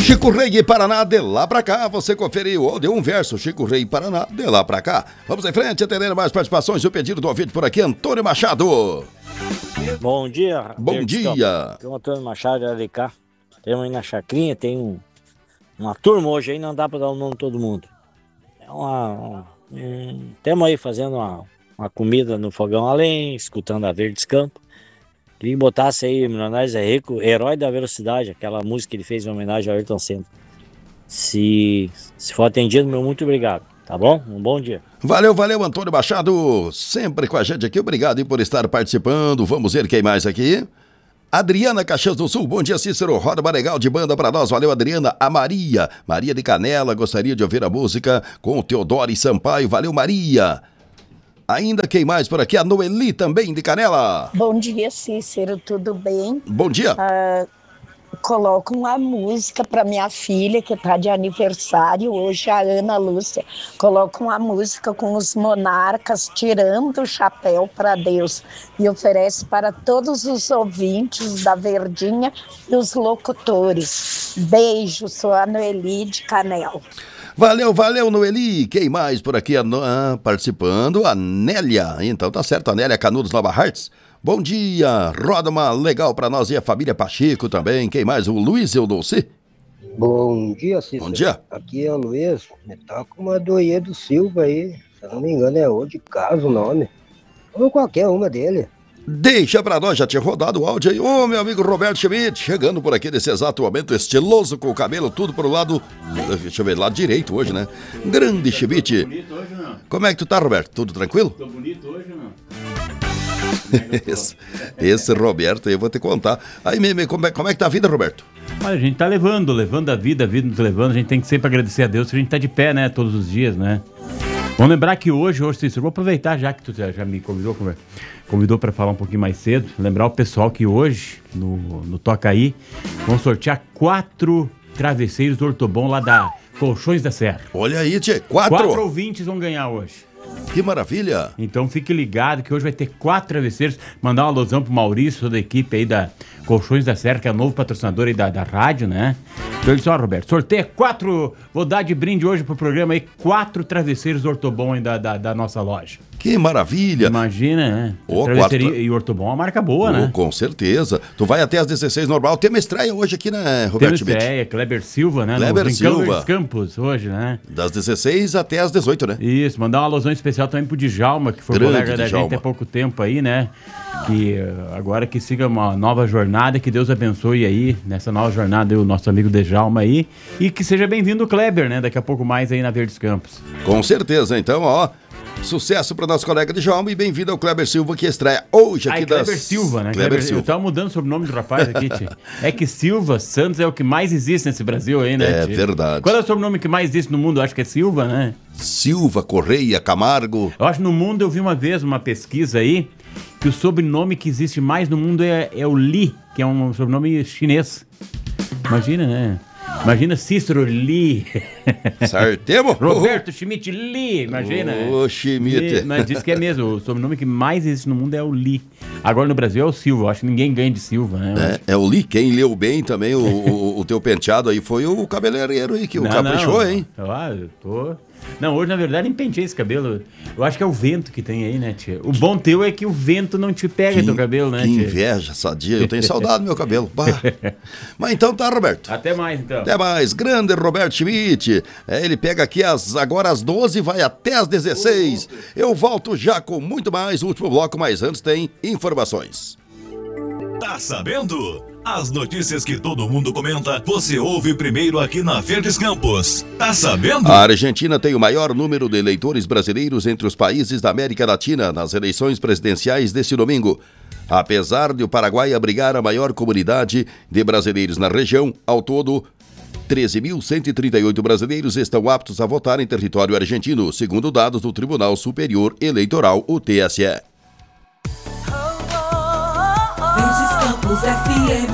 Chico Rei e Paraná, de lá pra cá, você conferiu, ou deu um verso, Chico Rei e Paraná, de lá pra cá. Vamos em frente, atendendo mais participações, o pedido do ouvinte por aqui, Antônio Machado. Bom dia. Bom dia. Aqui é o Antônio Machado de Alicá. Temos aí na chacrinha, tem uma turma hoje aí, não dá pra dar o nome de todo mundo. Temos aí fazendo uma comida no fogão além, escutando a Verdes Campos. Queria que botasse aí Milionários é Rico, Herói da Velocidade, aquela música que ele fez em homenagem ao Ayrton Senna. Se for atendido, meu muito obrigado, tá bom? Um bom dia. Valeu, Antônio Machado, sempre com a gente aqui, obrigado por estar participando. Vamos ver quem mais aqui. Adriana Caxias do Sul, bom dia Cícero, roda uma legal de banda pra nós, valeu Adriana. A Maria de Canela, gostaria de ouvir a música com o Teodoro e Sampaio, valeu Maria. Ainda quem mais por aqui? A Noeli também de Canela. Bom dia, Cícero, tudo bem? Bom dia. Coloco uma música para minha filha que está de aniversário hoje, a Ana Lúcia. Coloco uma música com os Monarcas, Tirando o Chapéu para Deus. E oferece para todos os ouvintes da Verdinha e os locutores. Beijo, sou a Noeli de Canela. Valeu, Noeli. Quem mais por aqui participando? A Nélia. Então tá certo, a Nélia Canudos Nova Hartz. Bom dia, roda uma legal pra nós e a família Pacheco também. Quem mais? O Luiz Eudolce. Bom dia, Cícero. Bom dia. Aqui é o Luiz. Tá com uma Doiedo Silva aí. Se eu não me engano é de casa o nome. Ou qualquer uma dele. Deixa pra nós, já tinha rodado o áudio aí. Ô, meu amigo Roberto Schmidt, chegando por aqui nesse exato momento, estiloso com o cabelo tudo pro lado, deixa eu ver, lado direito hoje, né? Grande Schmidt. Tô bonito hoje, não? Como é que tu tá, Roberto? Tudo tranquilo? Tô bonito hoje, não? Esse Roberto aí eu vou te contar. Aí, como é que tá a vida, Roberto? Olha, a gente tá levando a vida nos levando, a gente tem que sempre agradecer a Deus, que a gente tá de pé, né, todos os dias, né? Vamos lembrar que hoje, Cícero, vou aproveitar já que tu já me convidou para falar um pouquinho mais cedo, lembrar o pessoal que hoje, no Toca Aí, vão sortear 4 travesseiros do Ortobon lá da Colchões da Serra. Olha aí, tchê, 4 ouvintes vão ganhar hoje. Que maravilha! Então fique ligado que hoje vai ter 4 travesseiros. Mandar uma alusão pro Maurício, toda a equipe aí da Colchões da Serra, que é o novo patrocinador aí da rádio, né? Então ele disse, Roberto, sorteia 4, vou dar de brinde hoje pro programa aí, 4 travesseiros do Ortobon aí da nossa loja. Que maravilha! Imagina, né? E o Ortobon é uma marca boa, né? Com certeza. Tu vai até às 16 normal. Tem uma estreia hoje aqui, né, Roberto? Tem uma estreia, Kleber Silva, né? Kleber Silva. Campos hoje, né? Das 16 até às 18, né? Isso, mandar uma alusão especial também pro Djalma, que foi colega da gente há pouco tempo aí, né? Que agora que siga uma nova jornada, que Deus abençoe aí, nessa nova jornada, o nosso amigo Djalma aí. E que seja bem-vindo o Kleber, né? Daqui a pouco mais aí na Verdes Campos. Com certeza, então, ó. Sucesso para o nosso colega Djalma e bem-vindo ao Kleber Silva, que estreia hoje aqui das... Kleber Silva, né? Kleber Silva. Eu tava mudando o sobrenome do rapaz aqui, tio. É que Silva Santos é o que mais existe nesse Brasil aí, né, tio? É verdade. Qual é o sobrenome que mais existe no mundo? Eu acho que é Silva, né? Silva, Correia, Camargo. Eu acho que no mundo, eu vi uma vez uma pesquisa aí, que o sobrenome que existe mais no mundo é o Li, que é um sobrenome chinês. Imagina, né? Imagina Cícero Li. Certemo? Roberto Schmidt Li, imagina. Ô, Schmidt. Mas diz que é mesmo, o sobrenome que mais existe no mundo é o Li. Agora no Brasil é o Silva, eu acho que ninguém ganha de Silva, né? É o Li, quem leu bem também o teu penteado aí foi o cabeleireiro aí, que o caprichou, hein? Eu tô... Não, hoje na verdade nem pentei esse cabelo. Eu acho que é o vento que tem aí, né, tia? O bom teu é que o vento não te pega teu cabelo, né, tia? Que tia? inveja, sadia. Eu tenho saudade do meu cabelo. Mas então tá, Roberto. Até mais, então. Até mais. Grande Roberto Schmidt. Ele pega aqui agora às 12 e vai até às 16. Eu volto já com muito mais. O último bloco, mas antes tem informações. Tá sabendo? As notícias que todo mundo comenta, você ouve primeiro aqui na Verdes Campos. Tá sabendo? A Argentina tem o maior número de eleitores brasileiros entre os países da América Latina nas eleições presidenciais deste domingo. Apesar de o Paraguai abrigar a maior comunidade de brasileiros na região, ao todo, 13.138 brasileiros estão aptos a votar em território argentino, segundo dados do Tribunal Superior Eleitoral, o TSE. FM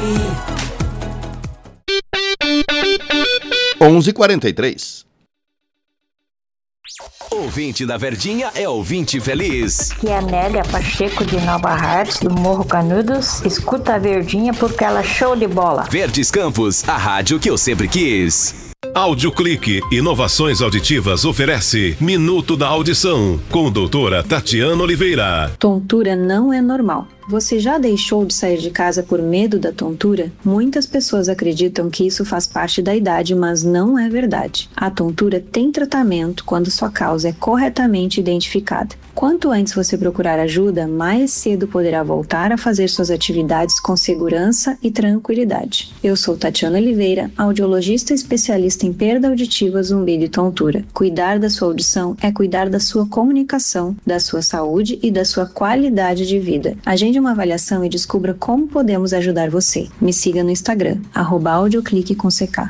11h43. Ouvinte da Verdinha é ouvinte feliz. Que é a Nélia Pacheco de Nova Hartz, do Morro Canudos. Escuta a Verdinha porque ela é show de bola. Verdes Campos, a rádio que eu sempre quis. Audioclique Inovações Auditivas oferece Minuto da Audição com doutora Tatiana Oliveira. Tontura não é normal. Você já deixou de sair de casa por medo da tontura? Muitas pessoas acreditam que isso faz parte da idade, mas não é verdade. A tontura tem tratamento quando sua causa é corretamente identificada. Quanto antes você procurar ajuda, mais cedo poderá voltar a fazer suas atividades com segurança e tranquilidade. Eu sou Tatiana Oliveira, audiologista especialista em perda auditiva, zumbido e tontura. Cuidar da sua audição é cuidar da sua comunicação, da sua saúde e da sua qualidade de vida. Agende uma avaliação e descubra como podemos ajudar você. Me siga no Instagram, @audioclique_com_ck.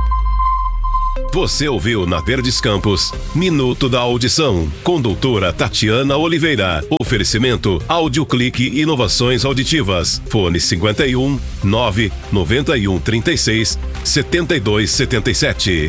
Você ouviu na Verdes Campos Minuto da Audição com doutora Tatiana Oliveira. Oferecimento Audioclique Inovações Auditivas. Fone 51 991 36 72 77.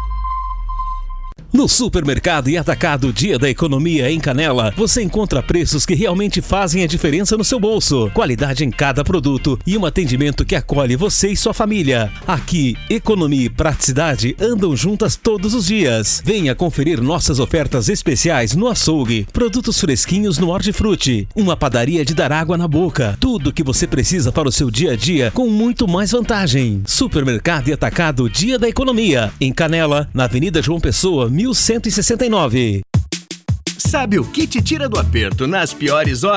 No Supermercado e Atacado Dia da Economia em Canela, você encontra preços que realmente fazem a diferença no seu bolso, qualidade em cada produto e um atendimento que acolhe você e sua família. Aqui, economia e praticidade andam juntas todos os dias. Venha conferir nossas ofertas especiais no açougue, produtos fresquinhos no Hortifruti, uma padaria de dar água na boca, tudo que você precisa para o seu dia a dia com muito mais vantagem. Supermercado e Atacado Dia da Economia, em Canela, na Avenida João Pessoa, 1169. Sabe o que te tira do aperto nas piores horas?